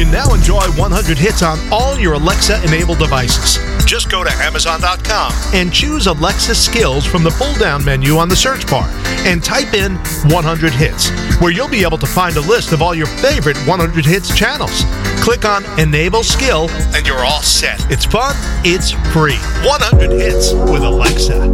can now enjoy 100 hits on all your Alexa-enabled devices. Just go to Amazon.com and choose Alexa Skills from the pull-down menu on the search bar and type in 100 hits, where you'll be able to find a list of all your favorite 100 hits channels. Click on Enable Skill and you're all set. It's fun, it's free. 100 hits with Alexa.